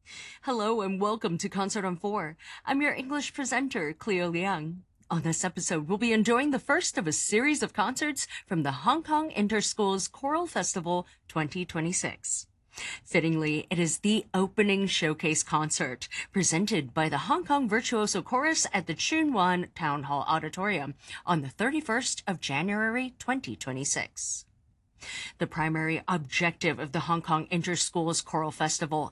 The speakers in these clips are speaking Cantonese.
Hello and welcome to Concert on 4. I'm your English presenter, Cleo Liang. On this episode, we'll be enjoying the first of a series of concerts from the Hong Kong Interschools Choral Festival 2026. Fittingly, it is the opening showcase concert presented by the Hong Kong Virtuoso Chorus at the Tsuen Wan Town Hall Auditorium on the 31st of January 2026. The primary objective of the Hong Kong Interschools Choral Festival,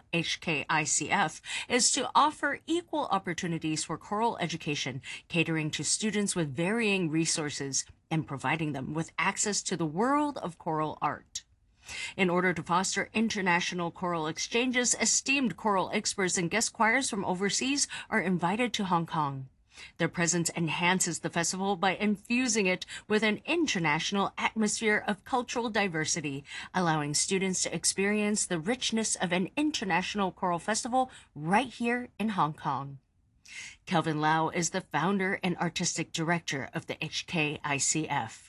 HKICF, is to offer equal opportunities for choral education, catering to students with varying resources and providing them with access to the world of choral art. In order to foster international choral exchanges, esteemed choral experts and guest choirs from overseas are invited to Hong Kong. Their presence enhances the festival by infusing it with an international atmosphere of cultural diversity, allowing students to experience the richness of an international choral festival right here in Hong Kong. Kelvin Lau is the founder and artistic director of the HKICF.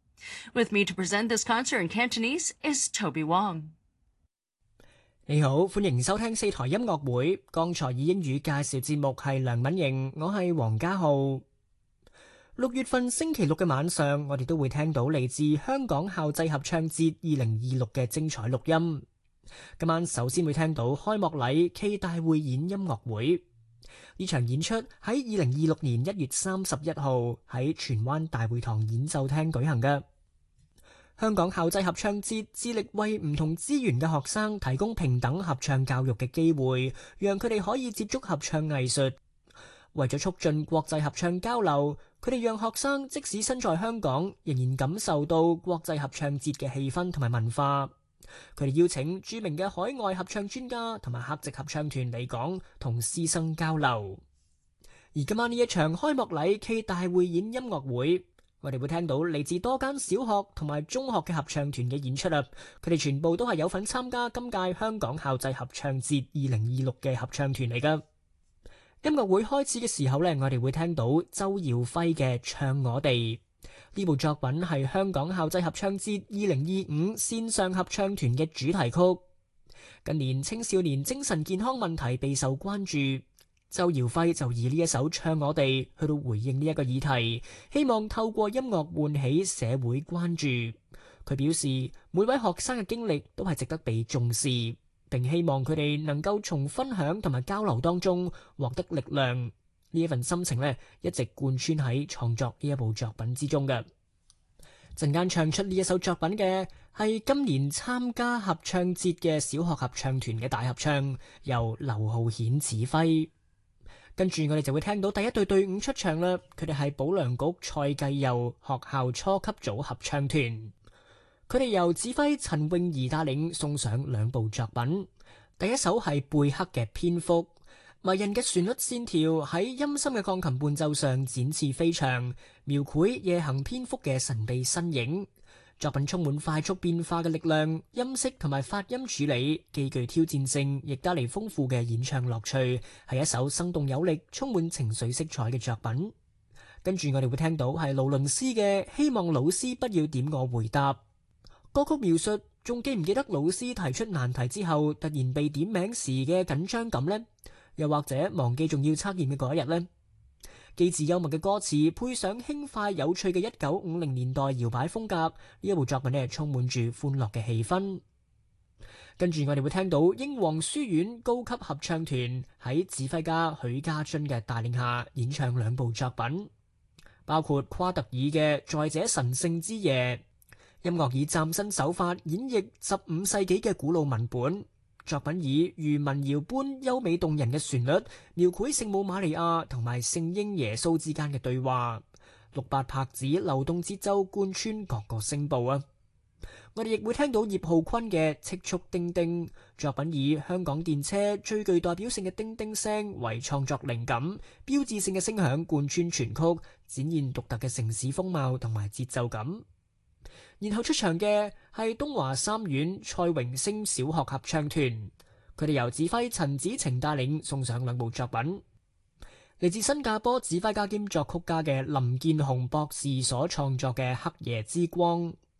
With me to present this concert in Cantonese is Toby Wong. 你好，歡迎收聽四台音樂會。剛才以英語介紹節目係梁敏瑩，我係黃家浩。6月份星期六嘅晚上，我哋都會聽到嚟自香港校際合唱節2026嘅精彩錄音。今晚首先會聽到開幕禮暨大匯演音樂會。呢場演出喺2026年1月31號喺荃灣大會堂演奏廳舉行嘅。香港校際合唱節致力為唔同資源嘅學生提供平等合唱教育嘅機會，讓佢哋可以接觸合唱藝術。為咗促進國際合唱交流，佢哋讓學生即使身在香港，仍然感受到國際合唱節嘅氣氛同埋文化。佢哋邀請著名嘅海外合唱專家同埋客席合唱團嚟港，同師生交流。而今晚呢一場開幕禮暨大匯演音樂會，我哋會聽到嚟自多間小學同埋中學嘅合唱團嘅演出啦，佢哋全部都係有份參加今屆香港校際合唱節2026嘅合唱團嚟㗎。音樂會開始嘅時候呢，我哋會聽到周耀輝嘅《唱我哋》。呢部作品係香港校際合唱節2025線上合唱團嘅主題曲。近年青少年精神健康問題備受關注。周耀輝就以呢一首《唱我哋》去到回應呢一個議題，希望透過音樂喚起社會關注。佢表示，每位學生嘅經歷都係值得被重視，並希望佢哋能夠從分享同埋交流當中獲得力量。呢一份心情呢，一直貫穿喺創作呢一部作品之中嘅。陣間唱出呢一首作品嘅係今年參加合唱節嘅小學合唱團嘅大合唱，由劉浩顯指揮。跟住我哋就會聽到第一隊伍出場啦，佢哋係保良局蔡繼佑學校初級組合唱團，佢哋由指揮陳詠儀帶領送上兩部作品。第一首係貝克嘅蝙蝠，迷人嘅旋律線條喺陰森嘅鋼琴伴奏上展翅飛翔，描繪夜行蝙蝠嘅神秘身影。作品充滿快速變化嘅力量，音色同埋發音處理既具挑戰性，亦帶嚟豐富嘅演唱樂趣，係一首生動有力、充滿情緒色彩嘅作品。跟住我哋會聽到係勞倫斯嘅《希望老師不要點我回答》。歌曲描述仲記唔記得老師提出難題之後突然被點名時嘅緊張感呢？又或者忘記仲要測驗嘅嗰一日呢？機智幽默嘅歌詞配上輕快有趣嘅1950年代搖擺風格，呢一部作品呢充滿住歡樂嘅氣氛。跟住我哋會聽到英皇書院高級合唱團喺指揮家許家臻嘅帶領下演唱兩部作品，包括夸特爾嘅《在這神聖之夜》，音樂以嶄新手法演繹15世紀嘅古老文本。作品以如民謠般優美動人嘅旋律，描繪聖母瑪利亞同埋聖嬰耶穌之間嘅對話，6/8拍子流動節奏貫穿各個聲部啊！我哋亦會聽到葉浩坤嘅《彳亍叮叮》，作品以香港電車最具代表性嘅叮叮聲為創作靈感，標誌性嘅聲響貫穿全曲，展現獨特嘅城市風貌同埋節奏感。然後出場嘅係東華三院蔡榮星小學合唱團，佢哋由指揮陳子晴帶領送上兩部作品。嚟自新加坡指揮家兼作曲家嘅林建雄博士所創作嘅《黑夜之光》，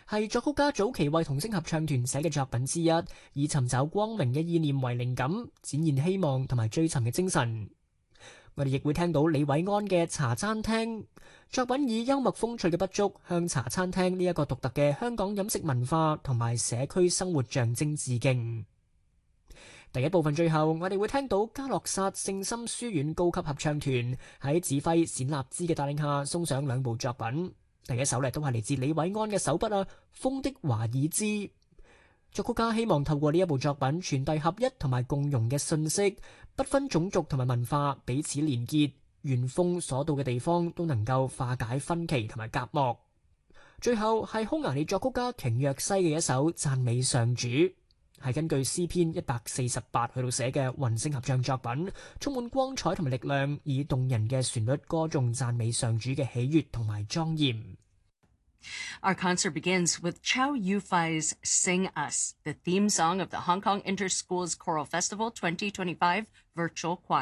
係作曲家早期為童聲合唱團寫嘅作品之一，以尋找光明嘅意念為靈感，展現希望同埋追尋嘅精神。我哋亦會聽到李偉安嘅茶餐廳作品，以幽默風趣嘅筆觸向茶餐廳呢一個獨特嘅香港飲食文化同埋社區生活象徵致敬。第一部分最後，我哋會聽到嘉諾撒聖心書院高級合唱團喺指揮冼立之嘅帶領下送上兩部作品。第一首都係嚟自李偉安嘅手筆《風的華爾茲》。作曲家希望透過呢一部作品傳遞合一同埋共融嘅信息，不分種族同埋文化，彼此連結，願風所到嘅地方都能夠化解分歧同埋隔膜。最後係匈牙利作曲家瓊若西嘅一首讚美上主，係根據詩篇148去到寫嘅混聲合唱作品，充滿光彩同埋力量，以動人嘅旋律歌頌讚美上主嘅喜悅同埋莊嚴。 Our concert begins with Chow Yufai's Sing Us, the theme song of the Hong Kong Inter-Schools Choral Festival 2025 Virtual Choir.